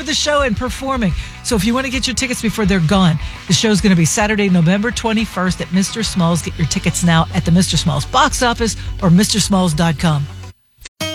for the show and performing. So if you want to get your tickets before they're gone, the show's going to be Saturday, November 21st at Mr. Smalls. Get your tickets now at the Mr. Smalls box office or MrSmalls.com.